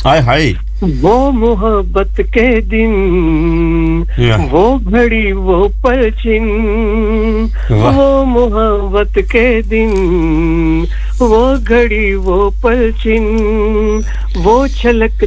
हाय हाय वो मोहब्बत के दिन वो घड़ी वो पलछिन वो मोहब्बत के दिन वो घड़ी वो पलछिन वो छलक